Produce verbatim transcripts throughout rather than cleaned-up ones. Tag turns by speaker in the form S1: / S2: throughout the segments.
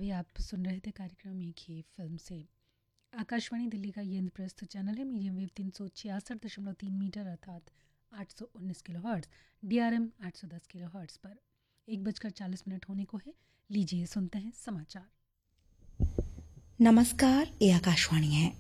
S1: अभी आप सुन रहे थे कार्यक्रम एक ही फिल्म से। आकाशवाणी दिल्ली का ये इंद्रप्रस्थ चैनल है, मीडियम वेव तीन सौ छियासठ दशमलव तीन मीटर अर्थात आठ सौ उन्नीस kilo hertz, D R M आठ सौ दस किलो हर्ट्स पर। एक बजकर चालीस मिनट होने को है, लीजिए सुनते हैं समाचार।
S2: नमस्कार, ये आकाशवाणी है।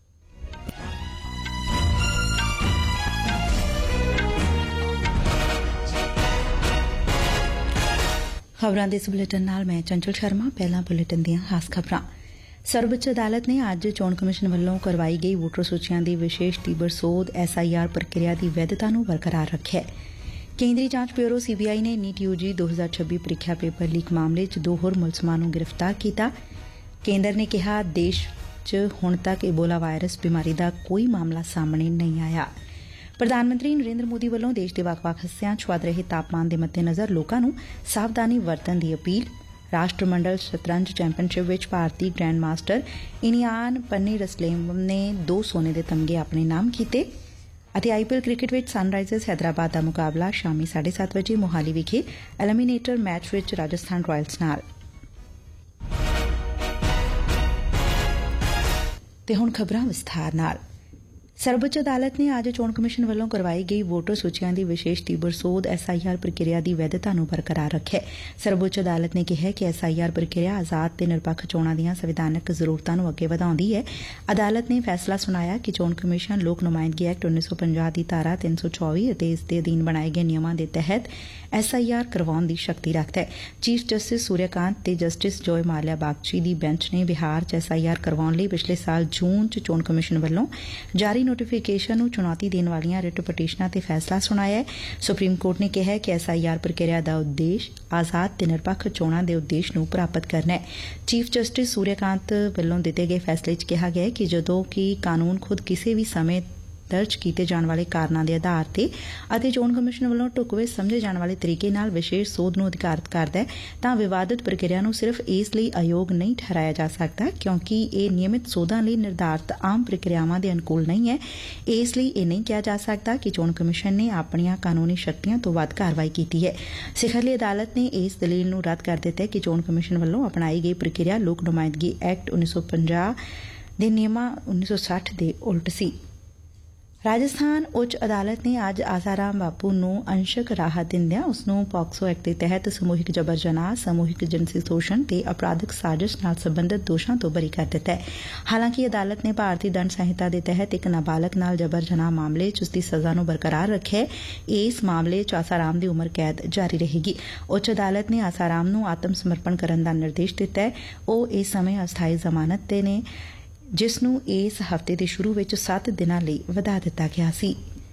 S2: ਖਬਰਾਂ ਦੇ ਇਸ ਬੁਲੇਟਿਨ ਨਾਲ ਮੈਂ ਚੰਚਲ ਸ਼ਰਮਾ। ਪਹਿਲਾਂ ਬੁਲੇਟਿਨ ਦੀਆਂ ਖਾਸ ਖਬਰਾਂ। ਸਰਵਉੱਚ ਅਦਾਲਤ ਨੇ ਅੱਜ ਚੋਣ ਕਮਿਸ਼ਨ ਵੱਲੋਂ ਕਰਵਾਈ ਗਈ ਵੋਟਰ ਸੂਚੀਆਂ ਦੀ ਵਿਸ਼ੇਸ਼ ਤੀਬਰ ਸੋਧ ਐਸ ਆਈ ਆਰ ਪ੍ਰਕਿਰਿਆ ਦੀ ਵੈਧਤਾ ਨੂੰ ਬਰਕਰਾਰ ਰੱਖਿਆ। ਕੇਂਦਰੀ ਜਾਂਚ ਬਿਊਰੋ ਸੀ ਬੀ ਆਈ ਨੇ ਨੀਟ ਯੂ ਜੀ ਦੋ ਹਜ਼ਾਰ ਛੱਬੀ ਪ੍ਰੀਖਿਆ ਪੇਪਰ ਲੀਕ ਮਾਮਲੇ 'ਚ ਦੋ ਹੋਰ ਮੁਲਜ਼ਮਾਂ ਨੂੰ ਗ੍ਰਿਫਤਾਰ ਕੀਤਾ। ਕੇਂਦਰ ਨੇ ਕਿਹਾ ਦੇਸ਼ 'ਚ ਹੁਣ ਤੱਕ ਇਬੋਲਾ ਵਾਇਰਸ ਬਿਮਾਰੀ ਦਾ ਕੋਈ ਮਾਮਲਾ ਸਾਹਮਣੇ ਨਹੀਂ ਆਇਆ। ਪ੍ਰਧਾਨ ਮੰਤਰੀ ਨਰੇਂਦਰ ਮੋਦੀ ਵੱਲੋਂ ਦੇਸ਼ ਦੇ ਵੱਖ-ਵੱਖ ਹਿੱਸਿਆਂ 'ਚ ਵਧ ਰਹੇ ਤਾਪਮਾਨ ਦੇ ਮੱਦੇਨਜ਼ਰ ਲੋਕਾਂ ਨੂੰ ਸਾਵਧਾਨੀ ਵਰਤਣ ਦੀ ਅਪੀਲ। ਰਾਸ਼ਟਰ ਮੰਡਲ ਸ਼ਤਰੰਜ ਚੈਂਪੀਅਨਸ਼ਿਪ ਵਿੱਚ ਭਾਰਤੀ ਗ੍ਰੈਂਡ ਮਾਸਟਰ ਇਨੀਆਨ ਪਨੀਰਸਲੇਮ ਨੇ ਦੋ ਸੋਨੇ ਦੇ ਤਮਗੇ ਆਪਣੇ ਨਾਮ ਕੀਤੇ। ਅਤੇ ਆਈ ਪੀ ਐਲ ਕ੍ਰਿਕਟ ਵਿੱਚ ਸਨਰਾਈਜ਼ਰਸ ਹੈਦਰਾਬਾਦ ਦਾ ਮੁਕਾਬਲਾ ਸ਼ਾਮੀ ਸਾਢੇ ਸੱਤ ਵਜੇ ਮੋਹਾਲੀ ਵਿਖੇ ਐਲੀਮੀਨੇਟਰ ਮੈਚ ਵਿੱਚ ਰਾਜਸਥਾਨ ਰਾਇਲਸ ਨਾਲ। ਤੇ ਹੁਣ ਖਬਰਾਂ ਵਿਸਥਾਰ ਨਾਲ। ਸਰਵਉੱਚ ਅਦਾਲਤ ਨੇ ਅੱਜ ਚੋਣ ਕਮਿਸ਼ਨ ਵੱਲੋਂ ਕਰਵਾਈ ਗਈ ਵੋਟਰ ਸੂਚੀਆਂ ਦੀ ਵਿਸ਼ੇਸ਼ ਤੀਬਰ ਸੋਧ ਐਸ ਆਈ ਆਰ ਪ੍ਰਕਿਰਿਆ ਦੀ ਵੈਧਤਾ ਨੂੰ ਬਰਕਰਾਰ ਰੱਖਿਆ। ਸਰਵਉੱਚ ਅਦਾਲਤ ਨੇ ਕਿਹਾ ਕਿ ਐਸ ਆਈ ਆਰ ਪ੍ਰਕਿਰਿਆ ਆਜ਼ਾਦ ਤੇ ਨਿਰਪੱਖ ਚੋਣਾਂ ਦੀਆਂ ਸੰਵਿਧਾਨਕ ਜ਼ਰੂਰਤਾਂ ਨੂੰ ਅੱਗੇ ਵਧਾਉਂਦੀ ਹੈ। ਅਦਾਲਤ ਨੇ ਫੈਸਲਾ ਸੁਣਾਇਆ ਕਿ ਚੋਣ ਕਮਿਸ਼ਨ ਲੋਕ ਨੁਮਾਇੰਦਗੀ ਐਕਟ ਉੱਨੀ ਸੌ ਪੰਜਾਹ ਦੀ ਧਾਰਾ ਤਿੰਨ ਸੌ ਚੌਵੀ ਅਤੇ ਇਸ ਦੇ ਅਧੀਨ ਬਣਾਏ ਗਏ ਨਿਯਮਾਂ ਦੇ ਤਹਿਤ ਐਸ ਆਈ ਆਰ ਕਰਵਾਉਣ ਦੀ ਸ਼ਕਤੀ ਰੱਖਦਾ ਹੈ। ਚੀਫ਼ ਜਸਟਿਸ ਸੂਰਿਆਕਾਂਤ ਤੇ ਜਸਟਿਸ ਜੋਏ ਮਾਲਿਆ ਬਾਗਚੀ ਦੀ ਬੈਂਚ ਨੇ ਬਿਹਾਰ 'ਚ ਐਸ ਆਈ ਆਰ ਕਰਵਾਉਣ ਲਈ ਪਿਛਲੇ ਸਾਲ ਜੂਨ 'ਚ ਚੋਣ ਕਮਿਸ਼ਨ ਵੱਲੋਂ ਜਾਰੀ ਨੋਟੀਫਿਕੇਸ਼ਨ ਨੂੰ ਚੁਣੌਤੀ ਦੇਣ ਵਾਲੀਆਂ ਰਿਟ ਪਟੀਸ਼ਨਾਂ ਤੇ ਫੈਸਲਾ ਸੁਣਾਇਆ। ਸੁਪਰੀਮ ਕੋਰਟ ਨੇ ਕਿਹਾ ਕਿ ਐਸ ਆਈ ਆਰ ਪ੍ਰਕਿਰਿਆ ਦਾ ਉਦੇਸ਼ ਆਜ਼ਾਦ ਤੇ ਨਿਰਪੱਖ ਚੋਣਾਂ ਦੇ ਉਦੇਸ਼ ਨੂੰ ਪ੍ਰਾਪਤ ਕਰਨਾ ਹੈ। ਚੀਫ਼ ਜਸਟਿਸ ਸੂਰਿਆਕਾਂਤ ਵੱਲੋਂ ਦਿੱਤੇ ਗਏ ਫੈਸਲੇ 'ਚ ਕਿਹਾ ਗਿਆ ਕਿ ਜਦੋਂ ਕਿ ਕਾਨੂੰਨ ਖੁਦ ਕਿਸੇ ਵੀ ਸਮੇਂ ਦਰਜ ਕੀਤੇ ਜਾਣ ਵਾਲੇ ਕਾਰਨਾਂ ਦੇ ਆਧਾਰ ਤੇ ਅਤੇ ਚੋਣ ਕਮਿਸ਼ਨ ਵੱਲੋਂ ਢੁਕਵੇਂ ਸਮਝੇ ਜਾਣ ਵਾਲੇ ਤਰੀਕੇ ਨਾਲ ਵਿਸ਼ੇਸ਼ ਸੋਧ ਨੂੰ ਅਧਿਕਾਰਤ ਕਰਦਾ ਹੈ ਤਾਂ ਵਿਵਾਦਤ ਪ੍ਰਕਿਰਿਆ ਨੂੰ ਸਿਰਫ਼ ਇਸ ਲਈ ਅਯੋਗ ਨਹੀਂ ਠਹਿਰਾਇਆ ਜਾ ਸਕਦਾ ਕਿਉਂਕਿ ਇਹ ਨਿਯਮਿਤ ਸੋਧਾਂ ਲਈ ਨਿਰਧਾਰਤ ਆਮ ਪ੍ਰਕਿਰਿਆਵਾਂ ਦੇ ਅਨੁਕੂਲ ਨਹੀਂ ਹੈ। ਇਸ ਲਈ ਇਹ ਨਹੀਂ ਕਿਹਾ ਜਾ ਸਕਦਾ ਕਿ ਚੋਣ ਕਮਿਸ਼ਨ ਨੇ ਆਪਣੀਆਂ ਕਾਨੂੰਨੀ ਸ਼ਕਤੀਆਂ ਤੋਂ ਵੱਧ ਕਾਰਵਾਈ ਕੀਤੀ ਹੈ। ਸਿਖਰਲੀ ਅਦਾਲਤ ਨੇ ਇਸ ਦਲੀਲ ਨੂੰ ਰੱਦ ਕਰ ਦਿੱਤਾ ਕਿ ਚੋਣ ਕਮਿਸ਼ਨ ਵੱਲੋਂ ਅਪਣਾਈ ਗਈ ਪ੍ਰਕਿਰਿਆ ਲੋਕ ਨੁਮਾਇੰਦਗੀ ਐਕਟ ਉੱਨੀ ਸੌ ਪੰਜਾਹ ਦੇ ਨਿਯਮਾਂ ਉੱਨੀ ਸੌ ਸੱਠ ਦੇ ਉਲਟ ਸੀ। ਰਾਜਸਥਾਨ ਉੱਚ ਅਦਾਲਤ ਨੇ ਅੱਜ ਆਸਾਰਾਮ ਬਾਪੂ ਨੂੰ ਅੰਸ਼ਕ ਰਾਹਤ ਦਿੰਦਿਆਂ ਉਸ ਨੂੰ ਪੋਕਸੋ ਐਕਟ ਦੇ ਤਹਿਤ ਸਮੂਹਿਕ ਜਬਰ ਜਨਾਹ, ਸਮੂਹਿਕ ਜਿਨਸੀ ਸ਼ੋਸ਼ਣ ਤੇ ਅਪਰਾਧਿਕ ਸਾਜ਼ਿਸ਼ ਨਾਲ ਸਬੰਧਤ ਦੋਸ਼ਾਂ ਤੋਂ ਬਰੀ ਕਰ ਦਿੱਤਾ ਹੈ। ਹਾਲਾਂਕਿ ਅਦਾਲਤ ਨੇ ਭਾਰਤੀ ਦੰਡ ਸੰਹਿਤਾ ਦੇ ਤਹਿਤ ਇੱਕ ਨਾਬਾਲਗ ਨਾਲ ਜਬਰ ਜਨਾਹ ਮਾਮਲੇ 'ਚ ਉਸ ਦੀ ਸਜ਼ਾ ਨੂੰ ਬਰਕਰਾਰ ਰੱਖਿਆ। ਇਸ ਮਾਮਲੇ 'ਚ ਆਸਾਰਾਮ ਦੀ ਉਮਰ ਕੈਦ ਜਾਰੀ ਰਹੇਗੀ। ਉੱਚ ਅਦਾਲਤ ਨੇ ਆਸਾਰਾਮ ਨੂੰ ਆਤਮ ਸਮਰਪਣ ਕਰਨ ਦਾ ਨਿਰਦੇਸ਼ ਦਿੱਤਾ ਹੈ। ਉਹ ਇਸ ਸਮੇਂ ਅਸਥਾਈ ਜ਼ਮਾਨਤ ਤੇ ਨੇ ਜਿਸ ਨੂੰ ਇਸ ਹਫ਼ਤੇ ਦੇ ਸ਼ੁਰੂ ਵਿੱਚ ਸੱਤ ਦਿਨਾਂ ਲਈ ਵਧਾ ਦਿੱਤਾ ਗਿਆ ਸੀ।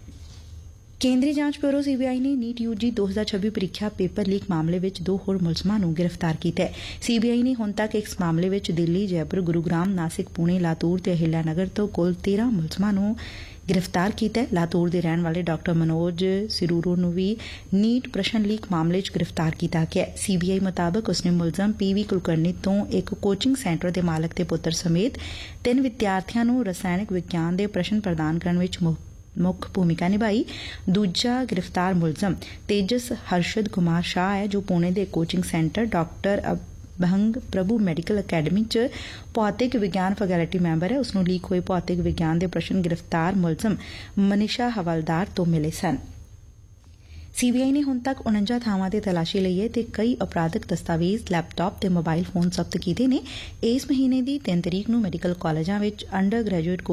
S2: ਕੇਂਦਰੀ ਜਾਂਚ ਬਿਊਰੋ ਸੀ ਬੀ ਆਈ ਨੇ ਨੀਟ ਯੂ ਜੀ ਦੋ ਹਜ਼ਾਰ ਛੱਬੀ ਪ੍ਰੀਖਿਆ ਪੇਪਰ ਲੀਕ ਮਾਮਲੇ ਵਿੱਚ ਦੋ ਹੋਰ ਮੁਲਜ਼ਮਾਂ ਨੂੰ ਗ੍ਰਿਫਤਾਰ ਕੀਤਾ। ਸੀ ਬੀ ਆਈ ਨੇ ਹੁਣ ਤੱਕ ਇਸ ਮਾਮਲੇ ਵਿੱਚ ਦਿੱਲੀ, ਜੈਪੁਰ, ਗੁਰੂਗ੍ਰਾਮ, ਨਾਸਿਕ, ਪੁਣੇ, ਲਾਤੂਰ ਤੇ ਅਹਿਲਿਆ ਨਗਰ ਤੋਂ ਕੁੱਲ ਤੇਰਾਂ ਮੁਲਜ਼ਮਾਂ ਨੂੰ ਗ੍ਰਿਫਤਾਰ ਕੀਤਾ। ਲਾਤੂਰ ਦੇ ਰਹਿਣ ਵਾਲੇ ਡਾ ਮਨੋਜ ਸਿਰੂਰੋ ਨੂੰ ਵੀ ਨੀਟ ਪ੍ਰਸ਼ਨ ਲੀਕ ਮਾਮਲੇ 'ਚ ਗ੍ਰਿਫਤਾਰ ਕੀਤਾ ਗਿਆ। ਸੀ ਬੀ ਆਈ ਮੁਤਾਬਕ ਉਸਨੇ ਮੁਲਜ਼ਮ ਪੀ ਵੀ ਕੁਲਕਰਨੀ ਤੋਂ ਇੱਕ ਕੋਚਿੰਗ ਸੈਂਟਰ ਦੇ ਮਾਲਕ ਦੇ ਪੁੱਤਰ ਸਮੇਤ ਤਿੰਨ ਵਿਦਿਆਰਥੀਆਂ ਨੂੰ ਰਸਾਇਣਕ ਵਿਗਿਆਨ ਦੇ ਪ੍ਰਸ਼ਨ ਪ੍ਰਦਾਨ ਕਰਨ ਵਿੱਚ ਮੁੱਖ ਭੂਮਿਕਾ ਨਿਭਾਈ। ਦੂਜਾ ਗ੍ਰਿਫਤਾਰ ਮੁਲਜ਼ਮ ਤੇਜਸ ਹਰਸ਼ਦ ਕੁਮਾਰ ਸ਼ਾਹ ਹੈ ਜੋ ਪੁਣੇ ਦੇ ਕੋਚਿੰਗ ਸੈਂਟਰ ਡਾਕਟਰ ਭੰਗ ਪ੍ਰਭੂ ਮੈਡੀਕਲ ਅਕੈਡਮੀ 'ਚ ਭੌਤਿਕ ਵਿਗਿਆਨ ਫੈਕਲਟੀ ਮੈਂਬਰ ਹੈ। ਉਸ ਨੂੰ ਲੀਕ ਹੋਏ ਭੌਤਿਕ ਵਿਗਿਆਨ ਦੇ ਪ੍ਰਸ਼ਨ ਗ੍ਰਿਫਤਾਰ ਮੁਲਜ਼ਮ ਮਨੀਸ਼ਾ ਹਵਾਲਦਾਰ ਤੋਂ ਮਿਲੇ ਸਨ। ਸੀ ਬੀ ਆਈ ਨੇ ਹੁਣ ਤੱਕ ਉਨੰਜਾ ਥਾਵਾਂ ਤੇ ਤਲਾਸ਼ੀ ਲਈ ਹੈ ਤੇ ਕਈ ਅਪਰਾਧਿਕ ਦਸਤਾਵੇਜ਼, ਲੈਪਟਾਪ ਤੇ ਮੋਬਾਈਲ ਫੋਨ ਜ਼ਬਤ ਕੀਤੇ ਨੇ। ਇਸ ਮਹੀਨੇ ਦੀ ਤਿੰਨ ਤਰੀਕ ਨੂੰ ਮੈਡੀਕਲ ਕਾਲਜਾਂ ਵਿੱਚ ਅੰਡਰ ਗ੍ਰੈਜੂਏਟ